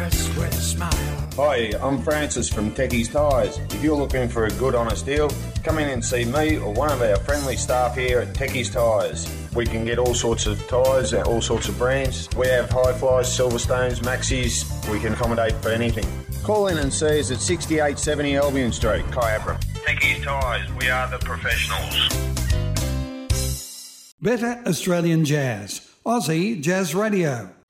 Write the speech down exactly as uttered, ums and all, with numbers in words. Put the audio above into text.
service with a smile. Hi, I'm Francis from Techie's Tyres. If you're looking for a good, honest deal, come in and see me or one of our friendly staff here at Techie's Tyres. We can get all sorts of tyres and all sorts of brands. We have Hi-Flies, Silverstones, Maxis. We can accommodate for anything. Call in and see us at sixty-eight seventy Albion Street, Kyabram. Techie's Tyres, we are the professionals. Better Australian Jazz, Aussie Jazz Radio.